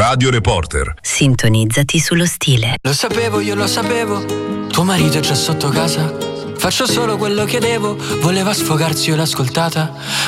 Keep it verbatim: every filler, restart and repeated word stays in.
Radio Reporter. Sintonizzati sullo stile. Lo sapevo, io lo sapevo, tuo marito è già sotto casa. Faccio solo quello che devo, voleva sfogarsi, io l'ho ascoltata.